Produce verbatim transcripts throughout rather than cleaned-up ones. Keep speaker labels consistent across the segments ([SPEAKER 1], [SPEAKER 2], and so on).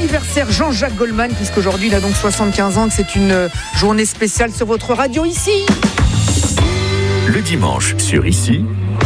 [SPEAKER 1] anniversaire Jean-Jacques Goldman, puisqu'aujourd'hui il a donc soixante-quinze ans, que c'est une journée spéciale sur votre radio ici.
[SPEAKER 2] Le dimanche sur Ici,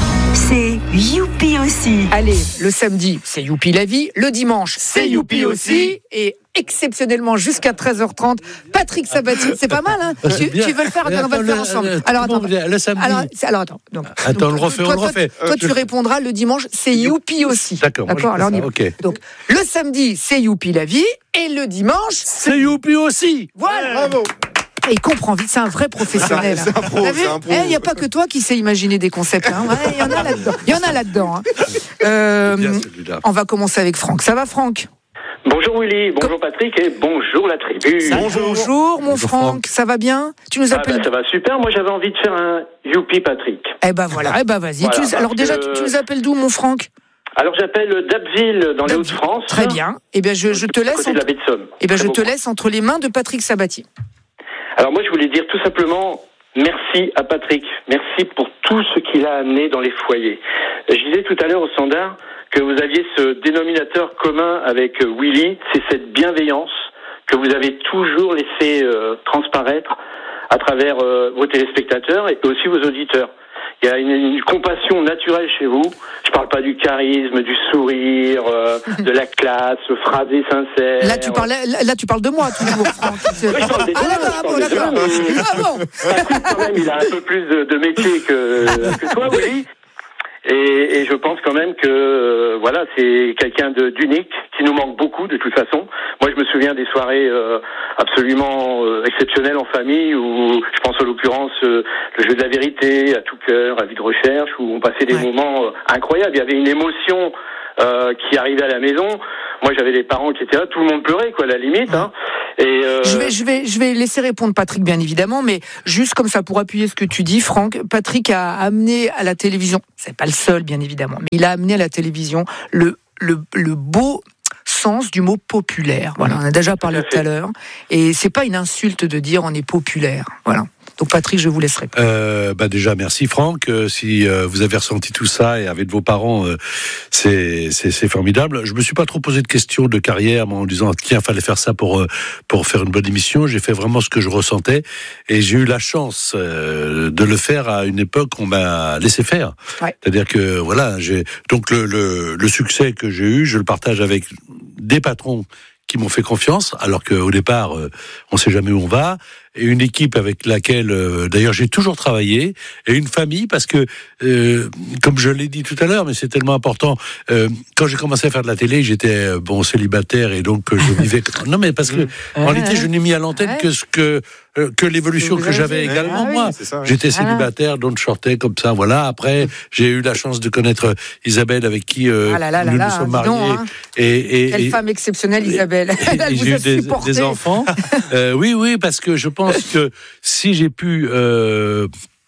[SPEAKER 3] c'est Youpi aussi.
[SPEAKER 1] Allez, le samedi, c'est Youpi la vie. Le dimanche, c'est Youpi aussi. Et exceptionnellement, jusqu'à treize heures trente, Patrick Sabatier. C'est pas mal, hein? tu, tu veux le faire? On va le faire ensemble. Alors, attends.
[SPEAKER 4] Le samedi.
[SPEAKER 1] Alors, alors attends. Donc,
[SPEAKER 4] attends, on
[SPEAKER 1] donc,
[SPEAKER 4] le refait,
[SPEAKER 1] toi,
[SPEAKER 4] on le refait.
[SPEAKER 1] Toi, toi, tu répondras le dimanche, c'est Youpi aussi.
[SPEAKER 4] D'accord.
[SPEAKER 1] D'accord, alors on y va.
[SPEAKER 4] Okay.
[SPEAKER 1] Donc, le samedi, c'est Youpi la vie. Et le dimanche,
[SPEAKER 4] c'est Youpi aussi.
[SPEAKER 1] Voilà.
[SPEAKER 5] Bravo.
[SPEAKER 1] Et il comprend vite, c'est un vrai professionnel.
[SPEAKER 5] C'est un pro, c'est un pro.
[SPEAKER 1] Il n'y a pas que toi qui sais imaginer des concepts. Il hein. ouais, y en a là-dedans. Il y en a là-dedans. Hein. Euh, on va commencer avec Franck. Ça va, Franck?
[SPEAKER 6] Bonjour Willy, bonjour Patrick et bonjour la tribu.
[SPEAKER 1] Bonjour, bonjour mon Franck. Franck, ça va bien? Tu nous appelles?
[SPEAKER 6] Ah bah, ça va super, moi j'avais envie de faire un Youpi Patrick.
[SPEAKER 1] Eh ben voilà, eh ben vas-y.
[SPEAKER 6] Voilà,
[SPEAKER 1] tu, alors déjà, que... tu, tu nous appelles d'où mon Franck?
[SPEAKER 6] Alors j'appelle d'Abbeville dans les Hauts-de-France.
[SPEAKER 1] Très bien. Eh bien je, je te laisse.
[SPEAKER 6] Côté de la baie de Somme.
[SPEAKER 1] Eh bien je te laisse entre les mains de Patrick Sabatier.
[SPEAKER 6] Alors moi je voulais dire tout simplement merci à Patrick, merci pour tout ce qu'il a amené dans les foyers. Je disais tout à l'heure au standard que vous aviez ce dénominateur commun avec Willy, c'est cette bienveillance que vous avez toujours laissé euh, transparaître à travers euh, vos téléspectateurs et aussi vos auditeurs. Il y a une, une compassion naturelle chez vous. Je parle pas du charisme, du sourire, euh, de la classe, phrasé sincère.
[SPEAKER 1] Là tu parles, là, là tu parles de moi toujours, Franck.
[SPEAKER 6] Oui, je parle des deux,
[SPEAKER 1] ah d'accord, bon, d'accord. Ah bon.
[SPEAKER 6] Patrick, quand même, il a un peu plus de, de métier que, que toi, Willy. Et, et je pense quand même que euh, voilà, c'est quelqu'un de, d'unique qui nous manque beaucoup de toute façon. Moi, je me souviens des soirées euh, absolument euh, exceptionnelles en famille où je pense en l'occurrence euh, le jeu de la vérité, à tout cœur, à vie de recherche, où on passait des ouais. moments euh, incroyables. Il y avait une émotion euh, qui arrivait à la maison. Moi, j'avais des parents qui étaient là, tout le monde pleurait, quoi, à la limite. Hein. Et euh...
[SPEAKER 1] je vais, je vais, je vais laisser répondre Patrick, bien évidemment, mais juste comme ça pour appuyer ce que tu dis, Franck. Patrick a amené à la télévision, c'est pas le seul, bien évidemment, mais il a amené à la télévision le, le, le beau sens du mot populaire. Voilà, on a déjà parlé tout à l'heure, et c'est pas une insulte de dire on est populaire. Voilà. Donc Patrick, je vous laisse répondre.
[SPEAKER 4] Euh, bah déjà, merci Franck. Euh, si euh, vous avez ressenti tout ça et avec vos parents, euh, c'est, c'est, c'est formidable. Je me suis pas trop posé de questions de carrière en disant tiens, fallait faire ça pour euh, pour faire une bonne émission. J'ai fait vraiment ce que je ressentais et j'ai eu la chance euh, de le faire à une époque où on m'a laissé faire. Ouais. C'est-à-dire que voilà, j'ai donc le, le le succès que j'ai eu, je le partage avec des patrons qui m'ont fait confiance, alors qu'au départ, euh, on sait jamais où on va, et une équipe avec laquelle, euh, d'ailleurs, j'ai toujours travaillé, et une famille, parce que, euh, comme je l'ai dit tout à l'heure, mais c'est tellement important, euh, quand j'ai commencé à faire de la télé, j'étais, euh, bon, célibataire, et donc, euh, je vivais... Non, mais parce que, en réalité, je n'ai mis à l'antenne que ce que... que l'évolution que j'avais également, ah, moi. Oui, ça, oui. J'étais célibataire, donc je sortais comme ça, voilà. Après, j'ai eu la chance de connaître Isabelle, avec qui euh, ah là là nous là nous sommes mariés. Donc, hein. et, et,
[SPEAKER 1] Quelle et, femme exceptionnelle, Isabelle. Et, Elle
[SPEAKER 4] et
[SPEAKER 1] vous
[SPEAKER 4] j'ai
[SPEAKER 1] a
[SPEAKER 4] eu des, des enfants. euh, oui, oui, parce que je pense que si j'ai pu... Euh,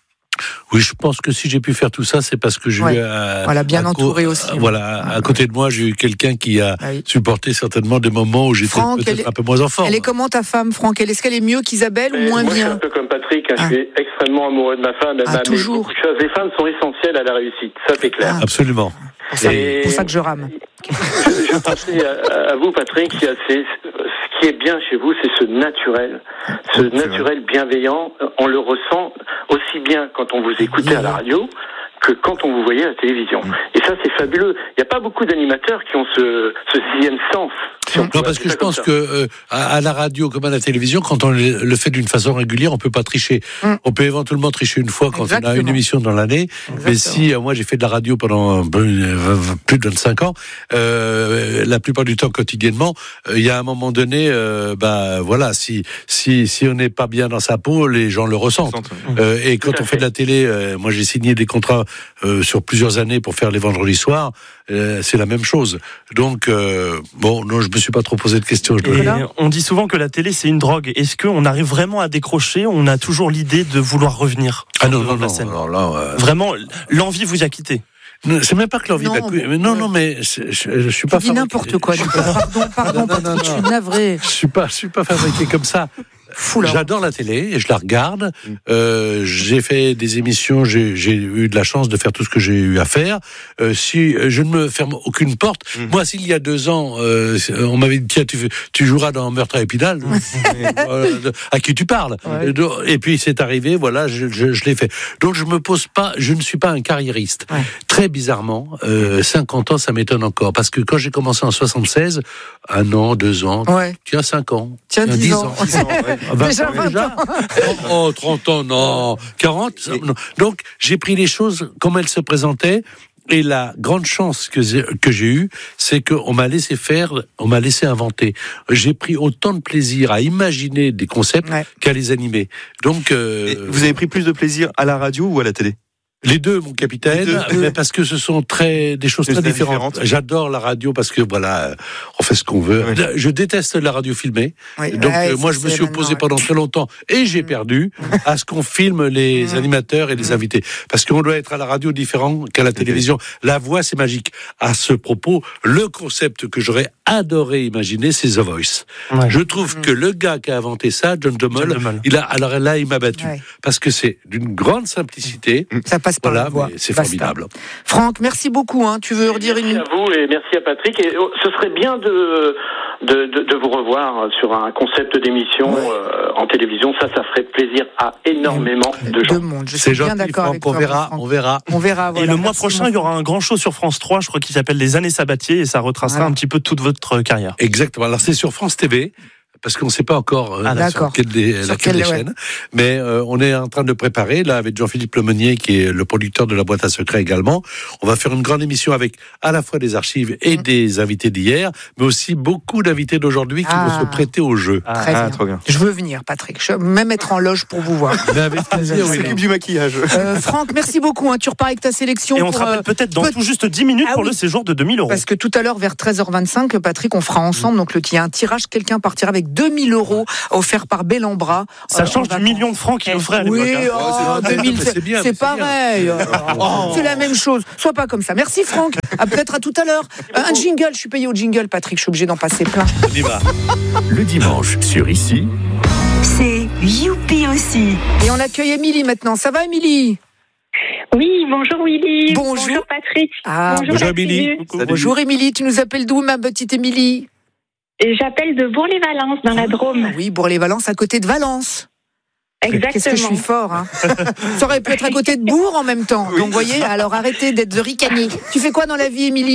[SPEAKER 4] Oui, je pense que si j'ai pu faire tout ça, c'est parce que j'ai
[SPEAKER 1] ouais.
[SPEAKER 4] eu à,
[SPEAKER 1] voilà, bien
[SPEAKER 4] à
[SPEAKER 1] entouré
[SPEAKER 4] co-
[SPEAKER 1] aussi.
[SPEAKER 4] Voilà, à côté de moi, j'ai eu quelqu'un qui a ah oui. supporté certainement des moments où j'étais
[SPEAKER 1] Franck,
[SPEAKER 4] peut-être
[SPEAKER 1] est,
[SPEAKER 4] un peu moins en forme.
[SPEAKER 1] Elle est comment ta femme, Franck? Est-ce qu'elle est mieux qu'Isabelle
[SPEAKER 6] mais
[SPEAKER 1] ou moins
[SPEAKER 6] moi,
[SPEAKER 1] bien?
[SPEAKER 6] Je suis un peu comme Patrick, hein, ah. je suis extrêmement amoureux de ma femme. Elle
[SPEAKER 1] ah,
[SPEAKER 6] m'a
[SPEAKER 1] toujours.
[SPEAKER 6] beaucoup de choses. Les femmes sont essentielles à la réussite, ça c'est clair.
[SPEAKER 4] Ah. Absolument.
[SPEAKER 1] Pour ça, et... pour ça que je rame.
[SPEAKER 6] je, je pensais à, à vous, Patrick, il y a ces, ce qui est bien chez vous, c'est ce naturel, ce naturel bienveillant. On le ressent aussi bien quand on vous écoutait à la radio que quand on vous voyait à la télévision. Et ça, c'est fabuleux. Il n'y a pas beaucoup d'animateurs qui ont ce, ce sixième sens. Si
[SPEAKER 4] non, parce que je pense ça. que euh, à, à la radio comme à la télévision, quand on le, le fait d'une façon régulière, on peut pas tricher. Mm. On peut éventuellement tricher une fois quand Exactement. on a une émission dans l'année. Exactement. Mais si, euh, moi j'ai fait de la radio pendant euh, plus de vingt-cinq ans, euh, la plupart du temps quotidiennement, il euh, y a un moment donné, euh, bah voilà, si si si on n'est pas bien dans sa peau, les gens le ressentent. Mm. Euh, et quand on fait de la télé, euh, moi j'ai signé des contrats euh, sur plusieurs années pour faire les vendredis soirs. Euh, c'est la même chose. Donc euh, bon, non, je me suis pas trop posé de questions. Je
[SPEAKER 7] Et on dit souvent que la télé c'est une drogue. Est-ce qu'on arrive vraiment à décrocher? On a toujours l'idée de vouloir revenir.
[SPEAKER 4] Ah non, non, non. Alors là, euh...
[SPEAKER 7] vraiment, l'envie vous a quitté.
[SPEAKER 4] C'est même pas que l'envie d'accueillir. Mais non, non, mais je, je, je suis pas.
[SPEAKER 1] Tu dis n'importe quoi. Pardon, pardon, non, non, non, je suis navré.
[SPEAKER 4] Je suis pas, je suis pas fabriqué comme ça.
[SPEAKER 1] Fou, là.
[SPEAKER 4] J'adore la télé et je la regarde. Euh, j'ai fait des émissions, j'ai, j'ai eu de la chance de faire tout ce que j'ai eu à faire. Euh, si je ne me ferme aucune porte, mmh. moi, s'il y a deux ans, euh, on m'avait dit tiens, tu, tu joueras dans Meurtre à Épinal, euh, à qui tu parles. Ouais. Et puis c'est arrivé, voilà, je, je, je l'ai fait. Donc je me pose pas, je ne suis pas un carriériste. Ouais. Très bizarrement, euh, cinquante ans, ça m'étonne encore, parce que quand j'ai commencé en soixante-seize, un an, deux ans, ouais. tiens cinq ans,
[SPEAKER 1] tiens dix, dix ans. ans.
[SPEAKER 4] dix ans ouais. vingt déjà ans, vingt ans. Oh, trente ans, non. quarante, non. Donc, j'ai pris les choses comme elles se présentaient. Et la grande chance que j'ai, que j'ai eue, c'est qu'on m'a laissé faire, on m'a laissé inventer. J'ai pris autant de plaisir à imaginer des concepts ouais. qu'à les animer. Donc, euh,
[SPEAKER 5] vous avez pris plus de plaisir à la radio ou à la télé ?
[SPEAKER 4] Les deux, mon capitaine, deux, mais parce que ce sont très des choses très différentes. différentes. J'adore la radio parce que voilà, on fait ce qu'on veut. Oui. Je déteste la radio filmée. Oui. Donc ouais, euh, moi, je me suis opposé pendant très longtemps et j'ai perdu à ce qu'on filme les animateurs et les invités, parce qu'on doit être à la radio différent qu'à la télévision. La voix, c'est magique. À ce propos, le concept que j'aurais adoré imaginer, c'est The Voice. Ouais. Je trouve mmh. que le gars qui a inventé ça, John Dummel, il a alors là, il m'a battu ouais. parce que c'est d'une grande simplicité.
[SPEAKER 1] Ça passe par
[SPEAKER 4] voilà,
[SPEAKER 1] la voix.
[SPEAKER 4] C'est formidable.
[SPEAKER 1] Franck, merci beaucoup. Hein. Tu veux redire
[SPEAKER 6] merci
[SPEAKER 1] une...
[SPEAKER 6] Merci à vous et merci à Patrick. Et ce serait bien de, de, de, de vous revoir sur un concept d'émission ouais. euh, en télévision. Ça, ça ferait plaisir à énormément de, de gens.
[SPEAKER 1] De monde. Je suis
[SPEAKER 4] c'est
[SPEAKER 1] bien d'accord
[SPEAKER 4] Franck,
[SPEAKER 1] avec
[SPEAKER 4] on
[SPEAKER 1] toi.
[SPEAKER 4] Verra,
[SPEAKER 1] Franck.
[SPEAKER 4] on verra.
[SPEAKER 1] On verra. Voilà.
[SPEAKER 7] Et le mois prochain, il y aura un grand show sur France trois, je crois, qui s'appelle Les Années Sabatier, et ça retracera voilà. un petit peu toute votre carrière.
[SPEAKER 4] Exactement. Alors, c'est sur France T V. Parce qu'on ne sait pas encore euh,
[SPEAKER 1] ah,
[SPEAKER 4] sur quelle des, sur laquelle des ouais. chaînes, mais euh, on est en train de préparer, là, avec Jean-Philippe Lemonnier, qui est le producteur de la boîte à secrets également. On va faire une grande émission avec à la fois des archives et mmh. des invités d'hier, mais aussi beaucoup d'invités d'aujourd'hui qui ah. vont se prêter au jeu.
[SPEAKER 1] Ah, Très ah, bien. Trop bien. Je veux venir, Patrick. Je veux même être en loge pour vous voir.
[SPEAKER 4] Mais avec plaisir,
[SPEAKER 5] oui. S'occupe du maquillage.
[SPEAKER 1] Euh, Franck, merci beaucoup. Hein. Tu repars avec ta sélection.
[SPEAKER 7] Et on
[SPEAKER 1] pour,
[SPEAKER 7] te rappelle
[SPEAKER 1] euh,
[SPEAKER 7] peut-être dans peut... tout juste dix minutes ah, pour oui. le séjour de deux mille euros.
[SPEAKER 1] Parce que tout à l'heure, vers treize heures vingt-cinq, Patrick, on fera ensemble. Donc, il y a un tirage. Quelqu'un partira avec deux mille euros. Offert par Bellambra.
[SPEAKER 7] Ça euh, change du million de francs qu'il offrait à l'époque.
[SPEAKER 1] Oui, oh, oh, deux mille, c'est, c'est, bien, c'est, c'est pareil. Oh, c'est la même chose. Sois pas comme ça. Merci Franck. À peut-être à tout à l'heure. Euh, un jingle. Je suis payé au jingle, Patrick. Je suis obligé d'en passer plein.
[SPEAKER 4] On y va.
[SPEAKER 2] Le dimanche sur Ici.
[SPEAKER 3] C'est Youpi aussi.
[SPEAKER 1] Et on accueille Émilie maintenant. Ça va, Émilie ?
[SPEAKER 8] Oui, bonjour Willy.
[SPEAKER 1] Bonjour,
[SPEAKER 8] bonjour Patrick.
[SPEAKER 1] Ah,
[SPEAKER 4] bonjour, bonjour Émilie.
[SPEAKER 1] Bonjour Émilie. Tu nous appelles d'où, ma petite Émilie ?
[SPEAKER 8] Et j'appelle de Bourg-les-Valences, dans la Drôme.
[SPEAKER 1] Oui, Bourg-les-Valences, à côté de Valence.
[SPEAKER 8] Exactement.
[SPEAKER 1] Qu'est-ce que je suis fort, hein. Ça aurait pu être à côté de Bourg en même temps. Donc, vous voyez, alors arrêtez d'être ricané. Tu fais quoi dans la vie, Émilie ?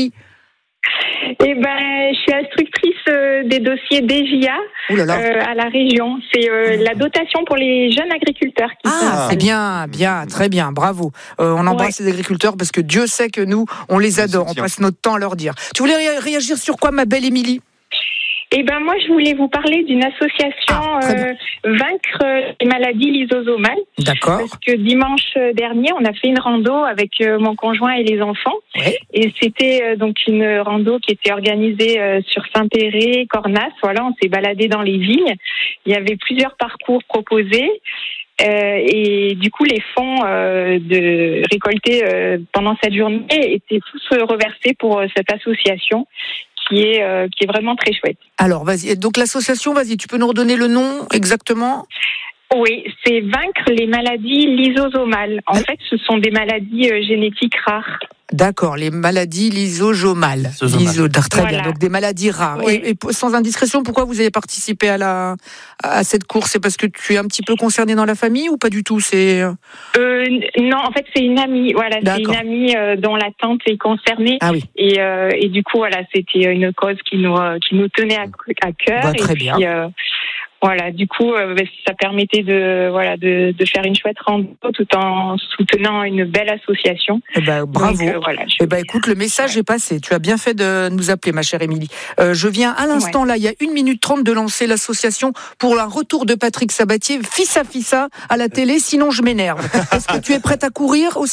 [SPEAKER 8] Eh ben, je suis instructrice euh, des dossiers D J A euh, à la région. C'est euh, la dotation pour les jeunes agriculteurs. Qui
[SPEAKER 1] ah, sont... c'est bien, bien, très bien, bravo. Euh, on embrasse ouais. les agriculteurs parce que Dieu sait que nous, on les adore. On passe notre temps à leur dire. Tu voulais ré- réagir sur quoi, ma belle Émilie ?
[SPEAKER 8] Eh ben moi, je voulais vous parler d'une association ah, euh, Vaincre les maladies lysosomales.
[SPEAKER 1] D'accord.
[SPEAKER 8] Parce que dimanche dernier, on a fait une rando avec euh, mon conjoint et les enfants.
[SPEAKER 1] Ouais.
[SPEAKER 8] Et c'était euh, donc une rando qui était organisée euh, sur Saint-Péray, Cornas. Voilà, on s'est baladé dans les vignes. Il y avait plusieurs parcours proposés. Euh, et du coup, les fonds euh, de récoltés euh, pendant cette journée étaient tous reversés pour euh, cette association. Qui est, euh, qui est vraiment très chouette.
[SPEAKER 1] Alors, vas-y. Donc, l'association, vas-y, tu peux nous redonner le nom exactement ?
[SPEAKER 8] Oui, c'est Vaincre les maladies lysosomales. En fait, ce sont des maladies euh, génétiques rares.
[SPEAKER 1] D'accord, les maladies lysosomales. Lyso, très voilà. bien, donc des maladies rares. Oui. Et, et sans indiscrétion, pourquoi vous avez participé à, la, à cette course ? C'est parce que tu es un petit peu concerné dans la famille ou pas du tout ? C'est...
[SPEAKER 8] Euh, non, en fait, c'est une amie. Voilà, D'accord. c'est une amie euh, dont la tante est concernée.
[SPEAKER 1] Ah oui.
[SPEAKER 8] Et, euh, et du coup, voilà, c'était une cause qui nous, euh, qui nous tenait à, à cœur.
[SPEAKER 1] Bah, très
[SPEAKER 8] et
[SPEAKER 1] bien.
[SPEAKER 8] Puis, euh, Voilà, du coup, euh, ça permettait de voilà de, de faire une chouette rando tout en soutenant une belle association.
[SPEAKER 1] Eh ben, bravo. Donc, euh, voilà, je... Eh ben, écoute, le message ouais. est passé. Tu as bien fait de nous appeler, ma chère Émilie. Euh, je viens à l'instant, ouais. là, il y a une minute trente de lancer l'association pour un retour de Patrick Sabatier, fils à fissa, à la télé, sinon je m'énerve. Est-ce que tu es prête à courir aussi ?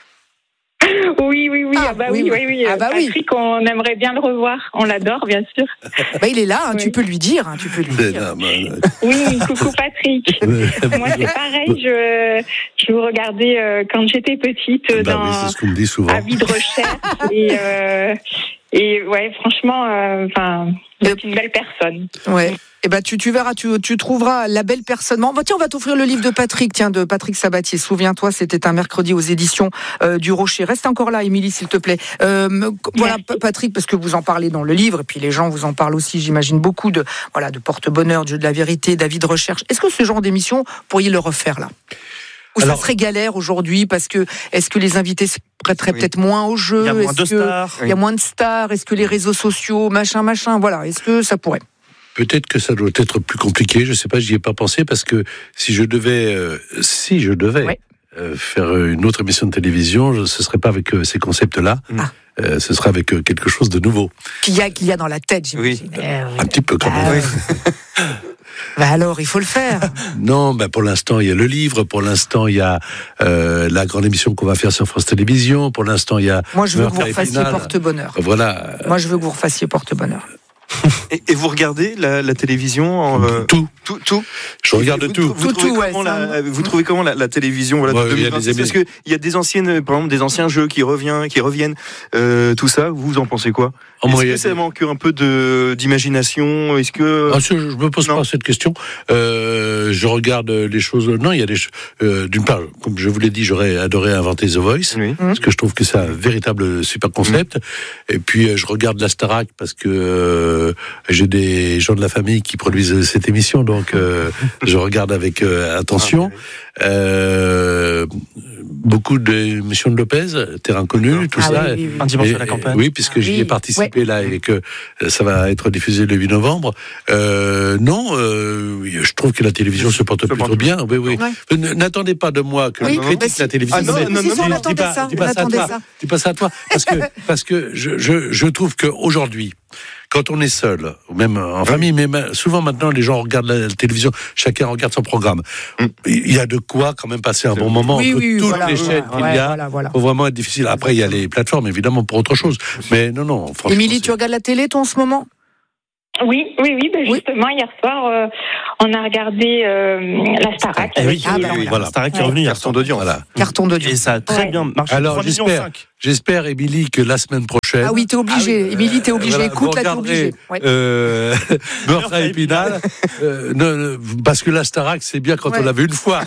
[SPEAKER 8] Oui, oui, oui. Ah, ah bah oui, oui, oui. oui.
[SPEAKER 1] Ah bah
[SPEAKER 8] Patrick,
[SPEAKER 1] oui.
[SPEAKER 8] on aimerait bien le revoir. On l'adore, bien sûr.
[SPEAKER 1] Bah, il est là, hein, oui. tu peux lui dire. Hein, tu peux lui dire.
[SPEAKER 4] Non, bah,
[SPEAKER 8] oui, coucou Patrick. Moi, c'est pareil. Je, je vous regardais euh, quand j'étais petite bah dans
[SPEAKER 4] oui, c'est ce qu'on me dit souvent.
[SPEAKER 8] À Vide Recherche. et, euh, et ouais, franchement, enfin, euh, c'est une belle personne.
[SPEAKER 1] Ouais. Eh ben, tu, tu verras, tu, tu trouveras la belle personne. Bon, tiens, on va t'offrir le livre de Patrick, tiens, de Patrick Sabatier. Souviens-toi, c'était un mercredi aux éditions euh, du Rocher. Reste encore là, Émilie, s'il te plaît. Euh, voilà, P- Patrick, parce que vous en parlez dans le livre, et puis les gens vous en parlent aussi, j'imagine, beaucoup de, voilà, de porte-bonheur, de, de la vérité, d'avis de recherche. Est-ce que ce genre d'émission, vous pourriez le refaire là? Ou Alors, ça serait galère aujourd'hui parce que est-ce que les invités se prêteraient oui. peut-être moins au jeu?
[SPEAKER 7] Il y a moins
[SPEAKER 1] est-ce
[SPEAKER 7] de stars.
[SPEAKER 1] Il y a moins de stars. Est-ce que les réseaux sociaux, machin, machin, voilà. Est-ce que ça pourrait?
[SPEAKER 4] Peut-être que ça doit être plus compliqué. Je sais pas, j'y ai pas pensé parce que si je devais, euh, si je devais ouais. euh, faire une autre émission de télévision, je, ce serait pas avec euh, ces concepts-là. Ah. Euh, ce serait avec euh, quelque chose de nouveau.
[SPEAKER 1] Qu'il y a, qu'il y a dans la tête, j'imagine.
[SPEAKER 4] Oui. Euh, oui. Un petit peu quand même.
[SPEAKER 1] Ah, oui. Bah alors, il faut le faire.
[SPEAKER 4] Non, bah pour l'instant, il y a le livre. Pour l'instant, il y a euh, la grande émission qu'on va faire sur France Télévisions. Pour l'instant, il y a...
[SPEAKER 1] Moi, je veux que vous refassiez porte-bonheur.
[SPEAKER 4] Voilà.
[SPEAKER 1] Moi, je veux que vous refassiez porte-bonheur.
[SPEAKER 5] Et, et vous regardez la, la télévision en, euh,
[SPEAKER 4] tout.
[SPEAKER 5] tout, tout.
[SPEAKER 4] Je regarde
[SPEAKER 5] vous,
[SPEAKER 4] tout.
[SPEAKER 5] Vous, vous,
[SPEAKER 1] tout,
[SPEAKER 5] trouvez
[SPEAKER 1] tout
[SPEAKER 5] comment
[SPEAKER 1] ouais,
[SPEAKER 5] la, vous trouvez comment la, la télévision voilà,
[SPEAKER 4] ouais,
[SPEAKER 5] de deux mille vingt-six, parce que il y a des anciennes, par exemple, des anciens jeux qui reviennent, qui reviennent, euh, tout ça. Vous en pensez quoi? Oh, Est-ce que ça des... manque un peu de d'imagination? Est-ce que
[SPEAKER 4] ah, je me pose non. pas cette question. Euh, je regarde les choses. Non, il y a des. Euh, d'une part, comme je vous l'ai dit, j'aurais adoré inventer The Voice, oui. parce que je trouve que c'est un véritable super concept. Mmh. Et puis je regarde la Starac parce que euh, j'ai des gens de la famille qui produisent cette émission, donc euh, je regarde avec euh, attention. Ah, euh, beaucoup d'émissions de Lopez, Terrain connu, tout
[SPEAKER 1] ah,
[SPEAKER 4] ça.
[SPEAKER 1] Oui, oui, oui.
[SPEAKER 7] Un dimanche à la campagne.
[SPEAKER 4] Oui, puisque ah, j'y oui. ai participé ouais. là et que ça va être diffusé le huit novembre. Euh, non, euh, je trouve que la télévision se porte plutôt bien. Oui, oui. Ouais. N'attendez pas de moi que oui, je critique la télévision.
[SPEAKER 1] Ah, non, mais, non, non, non, on attendait ça.
[SPEAKER 4] Dis pas ça à toi. Dis pas ça à toi. Parce que, parce que je, je, je trouve qu'aujourd'hui, quand on est seul, ou même en famille, mais souvent maintenant les gens regardent la télévision, chacun regarde son programme. Mm. Il y a de quoi quand même passer un bon moment
[SPEAKER 1] oui,
[SPEAKER 4] entre
[SPEAKER 1] oui,
[SPEAKER 4] toutes
[SPEAKER 1] voilà,
[SPEAKER 4] les chaînes
[SPEAKER 1] ouais,
[SPEAKER 4] qu'il y a.
[SPEAKER 1] Voilà, voilà.
[SPEAKER 4] Faut vraiment être difficile. Après, il y a les plateformes évidemment pour autre chose. Mais non, non. Franchement,
[SPEAKER 1] Émilie,
[SPEAKER 4] c'est...
[SPEAKER 1] tu regardes la télé toi en ce moment?
[SPEAKER 8] Oui, oui, oui. Ben justement, oui. hier soir, euh, on a regardé euh, la Starac.
[SPEAKER 7] Eh oui,
[SPEAKER 1] ah,
[SPEAKER 7] oui,
[SPEAKER 1] bah,
[SPEAKER 7] oui,
[SPEAKER 4] voilà.
[SPEAKER 7] La Starac est revenue hier.
[SPEAKER 5] Carton d'audience.
[SPEAKER 4] Voilà.
[SPEAKER 1] Carton d'audience.
[SPEAKER 7] Et ça a très ouais. bien marché.
[SPEAKER 4] Alors j'espère, j'espère, Émilie, que la semaine prochaine.
[SPEAKER 1] Ah oui, t'es obligé. Ah oui. Émilie, t'es obligé.
[SPEAKER 4] Voilà,
[SPEAKER 1] écoute, là, t'es obligé. Ouais.
[SPEAKER 4] Euh, Meurtre à Épinal. euh, ne, parce que la Starac, c'est bien quand ouais. on l'a vu une fois.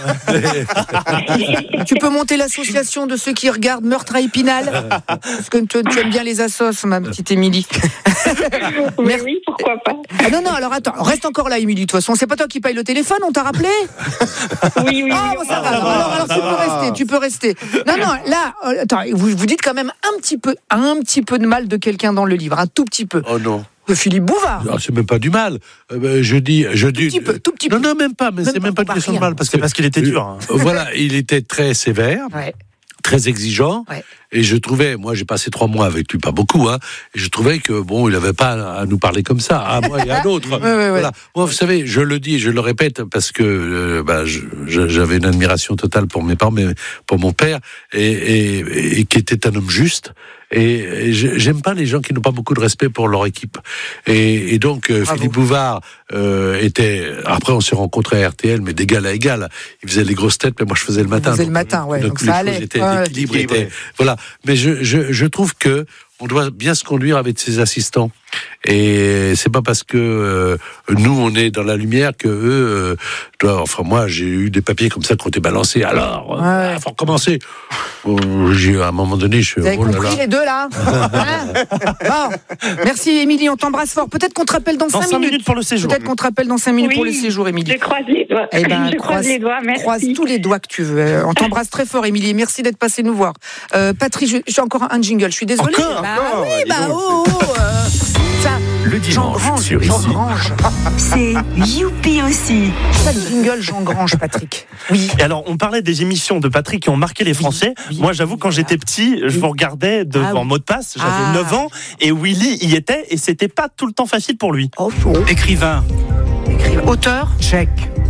[SPEAKER 1] Tu peux monter l'association de ceux qui regardent Meurtre à Épinal. Parce que tu, tu aimes bien les assos, ma petite Émilie.
[SPEAKER 8] Mais oui, pourquoi pas.
[SPEAKER 1] Ah non, non, alors attends, reste encore là, Émilie. De toute façon, c'est pas toi qui paye le téléphone, on t'a rappelé?
[SPEAKER 8] Oui, oui,
[SPEAKER 1] ah,
[SPEAKER 8] oui.
[SPEAKER 1] Bon, ça va. Alors, alors, alors tu peux rester, tu peux rester. Non, non, là, euh, attends, vous, vous dites quand même un petit peu, un petit peu de mal de quelqu'un dans le livre, un tout petit peu.
[SPEAKER 4] Oh non.
[SPEAKER 1] De Philippe Bouvard.
[SPEAKER 4] Non, c'est même pas du mal. Euh, je dis, je dis.
[SPEAKER 1] Tout petit peu, tout petit peu.
[SPEAKER 4] Non, non, même pas. Mais même c'est même pas une question de mal, parce
[SPEAKER 7] que
[SPEAKER 4] c'est
[SPEAKER 7] parce qu'il était dur. Hein.
[SPEAKER 4] Euh, voilà, il était très sévère. Ouais. Très exigeant, ouais. Et je trouvais, moi j'ai passé trois mois avec lui, pas beaucoup, hein, et je trouvais que bon, il n'avait pas à nous parler comme ça, à moi et à d'autres.
[SPEAKER 1] ouais, ouais,
[SPEAKER 4] voilà. Ouais. Moi, vous savez, je le dis, je le répète parce que euh, bah, je, j'avais une admiration totale pour mes parents, mais pour mon père, et, et, et qui était un homme juste. Et, et j'aime pas les gens qui n'ont pas beaucoup de respect pour leur équipe. Et, et donc euh, Philippe Bouvard euh, était. Après, on s'est rencontrés à R T L, mais d'égal à égal. Il faisait les grosses têtes, mais moi je faisais le matin.
[SPEAKER 1] Vous faisait le matin, ouais. Donc, donc ça allait.
[SPEAKER 4] Était,
[SPEAKER 1] ouais,
[SPEAKER 4] l'équilibre était. Voilà. Mais je, je, je trouve que on doit bien se conduire avec ses assistants. Et c'est pas parce que euh, nous on est dans la lumière que eux euh, doivent, enfin moi j'ai eu des papiers comme ça qui ont été balancés. Alors, il ouais. euh, faut recommencer. Oh, j'ai à un moment donné, je.
[SPEAKER 1] Vous avez
[SPEAKER 4] oh là
[SPEAKER 1] compris
[SPEAKER 4] là.
[SPEAKER 1] les deux là. Hein bon, merci Émilie, on t'embrasse fort. Peut-être qu'on te rappelle dans,
[SPEAKER 7] dans
[SPEAKER 1] cinq
[SPEAKER 7] minutes.
[SPEAKER 1] minutes
[SPEAKER 7] pour le séjour.
[SPEAKER 1] Peut-être qu'on te rappelle dans cinq minutes
[SPEAKER 8] oui,
[SPEAKER 1] pour le séjour, Émilie.
[SPEAKER 8] Je croise les doigts.
[SPEAKER 1] Eh ben,
[SPEAKER 8] je
[SPEAKER 1] croise,
[SPEAKER 8] croise les doigts. Merci.
[SPEAKER 1] Croise tous les doigts que tu veux. On t'embrasse très fort, Émilie. Merci d'être passée nous voir. Euh, Patrick, j'ai encore un jingle. Je suis désolée.
[SPEAKER 5] Encore,
[SPEAKER 1] bah
[SPEAKER 5] encore,
[SPEAKER 1] oui, bah oh. oh euh, ça.
[SPEAKER 2] Le dimanche sur
[SPEAKER 1] Jean
[SPEAKER 2] ici.
[SPEAKER 1] Grange.
[SPEAKER 3] C'est Youpi aussi.
[SPEAKER 1] Ça, le jingle Jean Grange, Patrick. Oui.
[SPEAKER 7] Et alors, on parlait des émissions de Patrick qui ont marqué les Français. Oui, oui, Moi, j'avoue, quand j'étais petit, je vous regardais devant ah, oui. Mot de passe. J'avais ah. neuf ans et Willy y était et c'était pas tout le temps facile pour lui.
[SPEAKER 1] Oh, oh.
[SPEAKER 9] Écrivain.
[SPEAKER 1] Écrivain. Auteur.
[SPEAKER 9] Tchèque.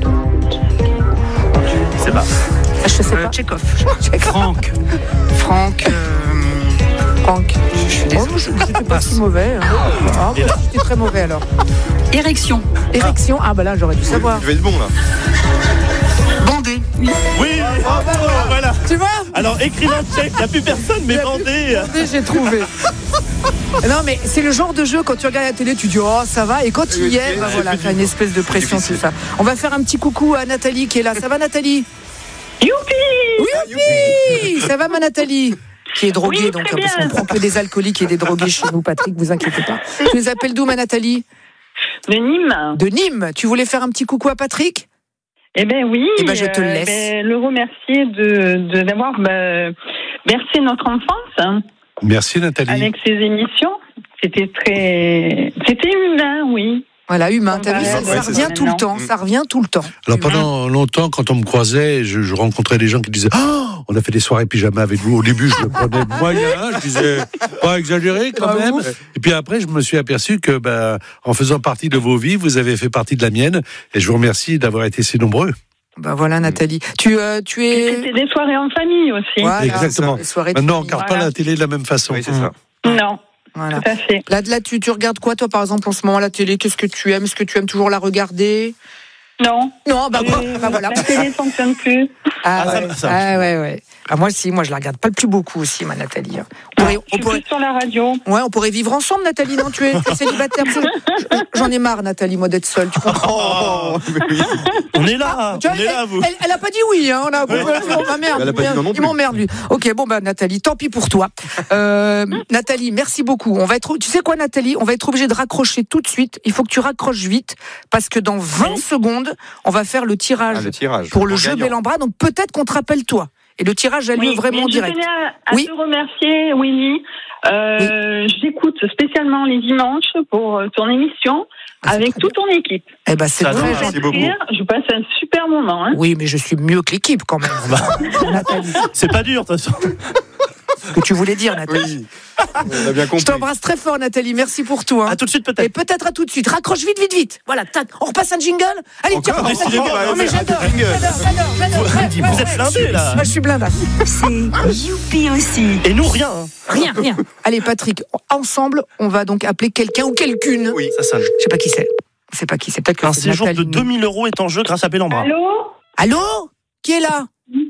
[SPEAKER 7] C'est pas.
[SPEAKER 1] Je sais pas.
[SPEAKER 9] Euh, Tchekhov. Franck.
[SPEAKER 1] Franck. Euh... Franck. Je suis désolée. Oh, j'étais pas si mauvais. Hein. Ah, bah, j'étais très mauvais alors.
[SPEAKER 9] Érection.
[SPEAKER 1] Érection. Ah bah là, j'aurais dû savoir.
[SPEAKER 5] Je vais être bon là.
[SPEAKER 9] Bandé.
[SPEAKER 8] oui.
[SPEAKER 7] Oui,
[SPEAKER 1] Ah, bah, voilà.
[SPEAKER 7] voilà.
[SPEAKER 1] Tu vois?
[SPEAKER 7] Alors écrivez un chèque, il n'y a plus personne, mais vendez.
[SPEAKER 1] Vendez, j'ai trouvé. Non, mais c'est le genre de jeu, quand tu regardes la télé, tu dis oh ça va, et quand tu y es, bah, voilà, t'as une espèce de pression, tout ça. On va faire un petit coucou à Nathalie qui est là. Ça va, Nathalie?
[SPEAKER 8] Youpi!
[SPEAKER 1] Youpi! Ça va, ma Nathalie? Qui est droguée,
[SPEAKER 8] Oui,
[SPEAKER 1] donc,
[SPEAKER 8] très
[SPEAKER 1] parce
[SPEAKER 8] bien.
[SPEAKER 1] qu'on prend que des alcooliques et des drogués chez nous, Patrick, vous inquiétez pas. Tu les appelles d'où, ma Nathalie?
[SPEAKER 8] De Nîmes.
[SPEAKER 1] De Nîmes. Tu voulais faire un petit coucou à Patrick?
[SPEAKER 8] Eh ben oui.
[SPEAKER 1] Eh ben, je te le laisse.
[SPEAKER 8] ben, le remercier de, de d'avoir bah, bercé notre enfance hein,
[SPEAKER 4] Merci Nathalie.
[SPEAKER 8] avec ses émissions. C'était très, c'était humain, oui.
[SPEAKER 1] Voilà, humain. T'as vu, ça,
[SPEAKER 8] Ouais,
[SPEAKER 1] ça
[SPEAKER 8] c'est
[SPEAKER 1] revient
[SPEAKER 8] ça.
[SPEAKER 1] tout le temps. Ça revient tout le temps.
[SPEAKER 4] Alors
[SPEAKER 1] Humain.
[SPEAKER 4] pendant longtemps, quand on me croisait, je, je rencontrais des gens qui disaient oh, on a fait des soirées pyjama avec vous. Au début, je le prenais moyen, je disais pas exagéré quand
[SPEAKER 1] Ah,
[SPEAKER 4] même.
[SPEAKER 1] ouf.
[SPEAKER 4] Et puis après, je me suis aperçu que, ben, en faisant partie de vos vies, vous avez fait partie de la mienne. Et je vous remercie d'avoir été si nombreux.
[SPEAKER 1] Bah voilà, Nathalie. Tu, euh, tu es.
[SPEAKER 8] C'était des soirées en famille aussi.
[SPEAKER 1] Voilà,
[SPEAKER 4] Exactement.
[SPEAKER 1] les soirées de
[SPEAKER 4] Maintenant, on ne
[SPEAKER 1] famille.
[SPEAKER 4] regarde pas
[SPEAKER 8] Voilà.
[SPEAKER 4] la télé de la même façon.
[SPEAKER 5] Oui, c'est ça.
[SPEAKER 8] Non,
[SPEAKER 1] Voilà.
[SPEAKER 8] tout à fait.
[SPEAKER 1] Là, là tu, tu regardes quoi, toi, par exemple, en ce moment, la télé? Qu'est-ce que tu aimes? Est-ce que tu aimes toujours la regarder?
[SPEAKER 8] Non.
[SPEAKER 1] Non, bah, quoi
[SPEAKER 8] Euh,
[SPEAKER 1] bah voilà.
[SPEAKER 8] La télé ne fonctionne plus.
[SPEAKER 1] Ah,
[SPEAKER 7] Ah, ça-
[SPEAKER 1] ouais.
[SPEAKER 7] ça-
[SPEAKER 1] Ah, ouais, ouais. Ah, moi, si, moi, je la regarde pas le plus beaucoup aussi, ma Nathalie. On pourrait,
[SPEAKER 8] Je
[SPEAKER 1] on
[SPEAKER 8] suis
[SPEAKER 1] pourrait,
[SPEAKER 8] plus sur la radio.
[SPEAKER 1] ouais, on pourrait vivre ensemble, Nathalie, non? Tu es, tu es célibataire. Je- J'en ai marre, Nathalie, moi, d'être seule. Tu comprends?
[SPEAKER 5] Oh, mais oui.
[SPEAKER 7] On est là,
[SPEAKER 1] Tu vois,
[SPEAKER 7] on est là, vous.
[SPEAKER 1] elle, elle a pas dit oui, hein. On a, on m'emmerde.
[SPEAKER 5] Elle a pas dit non non
[SPEAKER 1] Il
[SPEAKER 5] plus.
[SPEAKER 1] m'emmerde, lui. Ok, bon, bah, Nathalie, tant pis pour toi. Euh, Nathalie, merci beaucoup. On va être, tu sais quoi, Nathalie? On va être obligé de raccrocher tout de suite. Il faut que tu raccroches vite, parce que dans vingt secondes, on va faire le tirage,
[SPEAKER 5] Ah, le tirage.
[SPEAKER 1] pour le jeu
[SPEAKER 5] gagnant.
[SPEAKER 1] Bellambra. Donc, peut-être qu'on te rappelle toi. Et le tirage a lieu
[SPEAKER 8] Oui,
[SPEAKER 1] vraiment
[SPEAKER 8] mais
[SPEAKER 1] direct.
[SPEAKER 8] Je tenais à, à
[SPEAKER 1] Oui.
[SPEAKER 8] te remercier, Willy. Euh, J'écoute spécialement les dimanches pour euh, ton émission
[SPEAKER 1] Ah, c'est
[SPEAKER 8] avec
[SPEAKER 1] très
[SPEAKER 8] toute ton équipe.
[SPEAKER 1] Eh ben, c'est
[SPEAKER 7] Ça
[SPEAKER 1] très
[SPEAKER 7] va,
[SPEAKER 1] gentil.
[SPEAKER 5] merci beaucoup.
[SPEAKER 8] Je passe un super moment. Hein.
[SPEAKER 1] Oui, mais je suis mieux que l'équipe quand même. Nathalie,
[SPEAKER 7] C'est pas dur, de toute façon.
[SPEAKER 1] ce que tu voulais dire, Nathalie.
[SPEAKER 5] Oui. On a bien
[SPEAKER 1] Je
[SPEAKER 5] compris.
[SPEAKER 1] t'embrasse très fort, Nathalie. Merci pour tout. Hein.
[SPEAKER 7] À tout de suite,
[SPEAKER 1] Et
[SPEAKER 7] peut-être.
[SPEAKER 1] peut-être à tout de suite. Raccroche vite, vite, vite. Voilà, tac. On repasse un jingle. Allez, tiens,
[SPEAKER 5] Encore
[SPEAKER 1] on repasse un
[SPEAKER 5] décidément,
[SPEAKER 1] jingle.
[SPEAKER 5] bah,
[SPEAKER 1] Non, mais
[SPEAKER 5] on fait un
[SPEAKER 1] j'adore,
[SPEAKER 5] jingle.
[SPEAKER 1] j'adore, j'adore, j'adore. Ouais, ouais,
[SPEAKER 7] Vous
[SPEAKER 1] ouais.
[SPEAKER 7] êtes blindés, là.
[SPEAKER 1] Moi, je suis blindé.
[SPEAKER 3] C'est Youpi aussi.
[SPEAKER 7] Et nous, rien. hein.
[SPEAKER 1] Rien, rien. Allez, Patrick, ensemble, on va donc appeler quelqu'un ou quelqu'une.
[SPEAKER 5] Oui.
[SPEAKER 7] Ça sonne.
[SPEAKER 1] Je sais pas qui c'est. Je sais pas qui c'est. Peut-être que
[SPEAKER 7] Un
[SPEAKER 1] c'est
[SPEAKER 7] séjour de
[SPEAKER 1] Nathalie.
[SPEAKER 7] deux mille euros est en jeu grâce à Bellambra.
[SPEAKER 8] Allô?
[SPEAKER 1] Allô? Qui est là?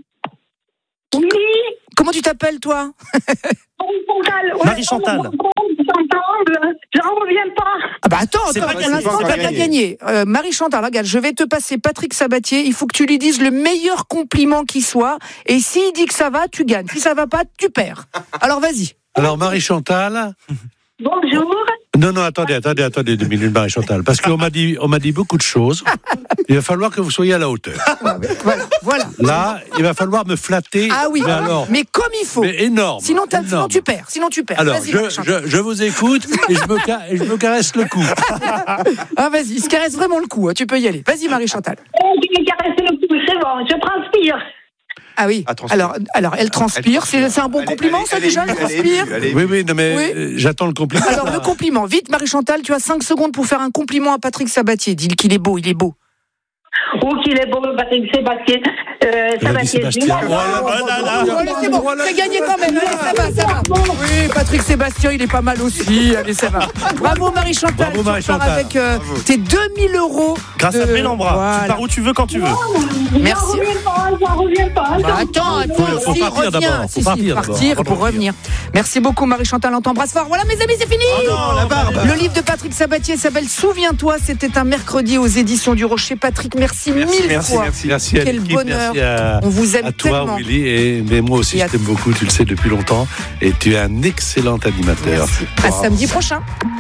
[SPEAKER 8] Oui.
[SPEAKER 1] Comment tu t'appelles, toi?
[SPEAKER 8] Chantal. Ouais,
[SPEAKER 7] Marie-Chantal.
[SPEAKER 8] on- on- Ensemble. J'en reviens pas.
[SPEAKER 1] Ah bah attends,
[SPEAKER 7] C'est
[SPEAKER 1] attends,
[SPEAKER 7] pas
[SPEAKER 1] pour
[SPEAKER 7] gagné,
[SPEAKER 1] l'instant,
[SPEAKER 5] c'est
[SPEAKER 1] t'as
[SPEAKER 5] pas
[SPEAKER 1] pas
[SPEAKER 5] gagné.
[SPEAKER 1] gagné. Euh, Marie-Chantal, regarde, je vais te passer Patrick Sabatier. Il faut que tu lui dises le meilleur compliment qui soit. Et s'il dit que ça va, tu gagnes. Si ça va pas, tu perds. Alors vas-y.
[SPEAKER 4] Alors Marie-Chantal.
[SPEAKER 8] Bonjour.
[SPEAKER 4] Non, non, attendez, attendez, attendez deux minutes, Marie-Chantal. Parce qu'on m'a dit, on m'a dit beaucoup de choses. Il va falloir que vous soyez à la hauteur.
[SPEAKER 1] Voilà, voilà.
[SPEAKER 4] Là, il va falloir me flatter.
[SPEAKER 1] Ah oui,
[SPEAKER 4] Mais alors,
[SPEAKER 1] mais comme il faut.
[SPEAKER 4] mais énorme.
[SPEAKER 1] Sinon, t'as- sinon
[SPEAKER 4] énorme.
[SPEAKER 1] tu perds. Sinon tu perds.
[SPEAKER 4] Alors,
[SPEAKER 1] Vas-y,
[SPEAKER 4] je,
[SPEAKER 1] Marie-Chantal.
[SPEAKER 4] je, je vous écoute et je, me ca- et je me caresse le cou.
[SPEAKER 1] Ah vas-y, il se caresse vraiment le cou. hein, Tu peux y aller. Vas-y, Marie-Chantal.
[SPEAKER 8] Oh, tu me caresses le cou, c'est bon, je transpire.
[SPEAKER 1] Ah oui.
[SPEAKER 5] Ah, transpire.
[SPEAKER 1] Alors, alors, elle transpire. C'est c'est un bon
[SPEAKER 5] Elle est-
[SPEAKER 1] compliment,
[SPEAKER 5] elle est-
[SPEAKER 1] ça
[SPEAKER 5] elle est
[SPEAKER 1] déjà,
[SPEAKER 5] émue,
[SPEAKER 1] elle
[SPEAKER 5] elle est
[SPEAKER 1] transpire.
[SPEAKER 5] émue, elle est
[SPEAKER 4] Oui,
[SPEAKER 5] émue.
[SPEAKER 4] oui, non, mais
[SPEAKER 1] Oui.
[SPEAKER 4] euh, j'attends le compliment.
[SPEAKER 1] Alors, le compliment. Vite, Marie-Chantal, tu as cinq secondes pour faire un compliment à Patrick Sabatier. Dis qu'il est beau, il est beau.
[SPEAKER 8] Oh, qu'il est beau, Patrick Sébastien. Euh,
[SPEAKER 4] Elle a dit Sébastien.
[SPEAKER 7] Voilà, voilà, là.
[SPEAKER 1] Oh, allez, c'est bon, c'est gagné quand même. Allez, ça va, ça va. Oui, Patrick Sébastien, il est pas mal aussi. Allez, ça va. Bravo Marie-Chantal.
[SPEAKER 4] Bravo,
[SPEAKER 1] Tu repars
[SPEAKER 4] Marie-Chantal.
[SPEAKER 1] avec euh, tes deux mille euros.
[SPEAKER 7] Grâce
[SPEAKER 1] de-
[SPEAKER 7] à Bellambra.
[SPEAKER 1] Voilà.
[SPEAKER 7] Tu pars où tu veux quand tu veux.
[SPEAKER 1] Merci.
[SPEAKER 8] J'en reviens pas, j'en reviens pas.
[SPEAKER 1] Bah, attends, attends,
[SPEAKER 4] Faut- faut
[SPEAKER 1] si,
[SPEAKER 4] partir
[SPEAKER 1] reviens.
[SPEAKER 4] d'abord, faut
[SPEAKER 1] Si, si,
[SPEAKER 4] partir
[SPEAKER 1] partir
[SPEAKER 4] d'abord,
[SPEAKER 1] pour
[SPEAKER 4] avant de
[SPEAKER 1] revenir. Merci beaucoup Marie-Chantal, on t'embrasse fort. Voilà mes amis, c'est fini.
[SPEAKER 7] Oh non, la barbe.
[SPEAKER 1] Le livre de Patrick Sabatier s'appelle Souviens-toi, c'était un mercredi aux éditions du Rocher. Patrick, merci,
[SPEAKER 5] Merci,
[SPEAKER 1] mille
[SPEAKER 5] merci,
[SPEAKER 1] fois.
[SPEAKER 5] merci.
[SPEAKER 4] Merci à
[SPEAKER 1] Quel
[SPEAKER 4] l'équipe,
[SPEAKER 1] bonheur.
[SPEAKER 4] merci à,
[SPEAKER 1] On vous aime
[SPEAKER 4] à toi,
[SPEAKER 1] tellement.
[SPEAKER 4] Willy, et mais moi aussi
[SPEAKER 1] Et
[SPEAKER 4] je
[SPEAKER 1] à-
[SPEAKER 4] t'aime beaucoup, tu le sais depuis longtemps, et tu es un excellent animateur.
[SPEAKER 1] Merci. À samedi prochain.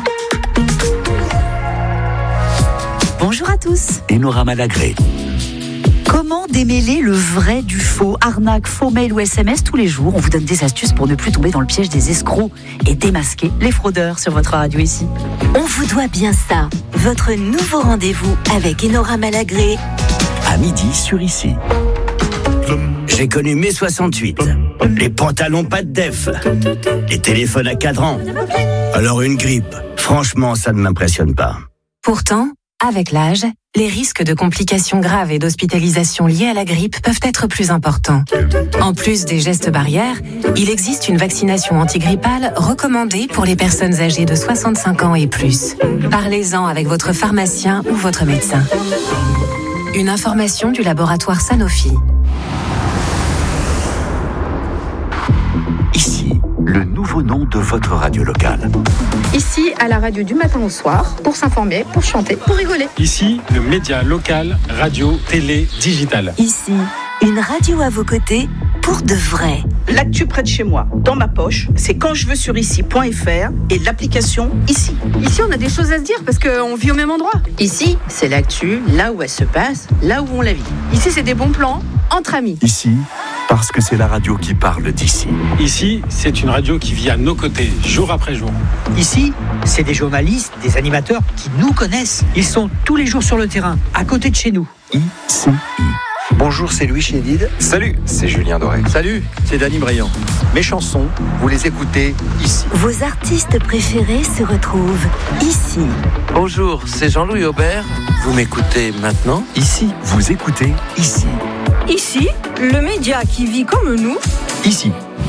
[SPEAKER 3] Bonjour à tous.
[SPEAKER 2] Enora Malagré.
[SPEAKER 3] Comment démêler le vrai du faux? Arnaque, faux mail ou S M S tous les jours. On vous donne des astuces pour ne plus tomber dans le piège des escrocs et démasquer les fraudeurs sur votre radio ici.
[SPEAKER 10] On vous doit bien ça. Votre nouveau rendez-vous avec Enora Malagré.
[SPEAKER 2] À midi sur Ici.
[SPEAKER 11] J'ai connu mai soixante-huit. Les pantalons pas de def. Les téléphones à cadran. Alors une grippe, franchement, ça ne m'impressionne pas.
[SPEAKER 12] Pourtant, avec l'âge, les risques de complications graves et d'hospitalisation liées à la grippe peuvent être plus importants. En plus des gestes barrières, il existe une vaccination antigrippale recommandée pour les personnes âgées de soixante-cinq ans et plus. Parlez-en avec votre pharmacien ou votre médecin. Une information du laboratoire Sanofi.
[SPEAKER 2] le nouveau nom de votre radio locale.
[SPEAKER 13] Ici, à la radio du matin au soir, pour s'informer, pour chanter, pour rigoler.
[SPEAKER 14] Ici, le média local, radio, télé, digital.
[SPEAKER 10] Ici, une radio à vos côtés pour de vrai.
[SPEAKER 15] L'actu près de chez moi, dans ma poche, c'est quand je veux sur ici point f r et l'application Ici.
[SPEAKER 13] Ici, on a des choses à se dire parce qu'on vit au même endroit. Ici, c'est l'actu, là où elle se passe, là où on la vit. Ici, c'est des bons plans entre amis.
[SPEAKER 2] Ici, parce que c'est la radio qui parle d'ici.
[SPEAKER 14] Ici, c'est une radio qui vit à nos côtés, jour après jour.
[SPEAKER 9] Ici, c'est des journalistes, des animateurs qui nous connaissent. Ils sont tous les jours sur le terrain, à côté de chez nous.
[SPEAKER 2] Ici.
[SPEAKER 16] Bonjour, c'est Louis Chédid.
[SPEAKER 17] Salut, c'est Julien Doré.
[SPEAKER 16] Salut, c'est Dany Briand. Mes chansons, vous les écoutez ici.
[SPEAKER 10] Vos artistes préférés se retrouvent ici.
[SPEAKER 18] Bonjour, c'est Jean-Louis Aubert. Vous m'écoutez maintenant ici.
[SPEAKER 2] Vous écoutez ici.
[SPEAKER 13] Ici, le média qui vit comme nous.
[SPEAKER 2] Ici.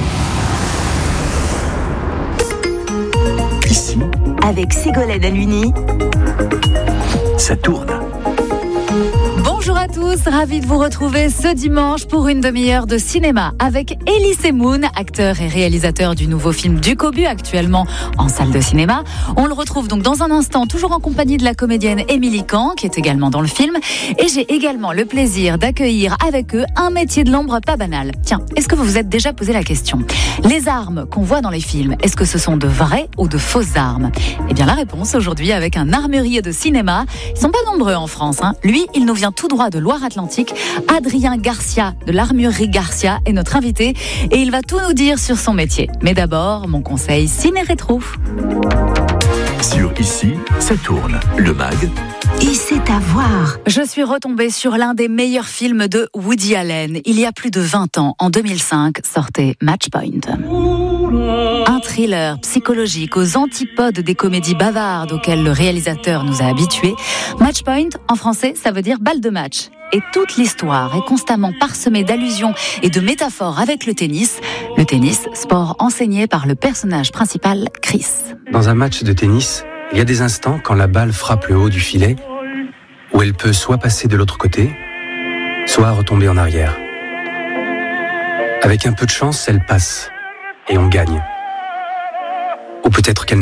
[SPEAKER 2] Ici.
[SPEAKER 10] Avec Ségolène Aluni.
[SPEAKER 2] Ça tourne.
[SPEAKER 19] Bonjour à tous, ravi de vous retrouver ce dimanche pour une demi-heure de cinéma avec Elie Semoun, acteur et réalisateur du nouveau film Du Cobu, actuellement en salle de cinéma. On le retrouve donc dans un instant, toujours en compagnie de la comédienne Émilie Kahn, qui est également dans le film. Et j'ai également le plaisir d'accueillir avec eux un métier de l'ombre pas banal. Tiens, est-ce que vous vous êtes déjà posé la question ? Les armes qu'on voit dans les films, est-ce que ce sont de vraies ou de fausses armes ? Eh bien la réponse aujourd'hui avec un armurier de cinéma. Ils sont pas nombreux en France, hein. Lui, il nous vient tout droit de Loire-Atlantique. Adrien Garcia de l'armurerie Garcia est notre invité et il va tout nous dire sur son métier. Mais d'abord, mon conseil ciné-rétro.
[SPEAKER 2] Sur Ici, ça tourne. Le mag.
[SPEAKER 10] Et c'est à voir.
[SPEAKER 19] Je suis retombée sur l'un des meilleurs films de Woody Allen. Il y a plus de vingt ans, en deux mille cinq, sortait Match Point. Un thriller psychologique aux antipodes des comédies bavardes auxquelles le réalisateur nous a habitués. Match Point, en français, ça veut dire balle de match. Et toute l'histoire est constamment parsemée d'allusions et de métaphores avec le tennis. Le tennis, sport enseigné par le personnage principal, Chris.
[SPEAKER 20] Dans un match de tennis, il y a des instants quand la balle frappe le haut du filet, où elle peut soit passer de l'autre côté, soit retomber en arrière. Avec un peu de chance, elle passe et on gagne. Ou peut-être qu'elle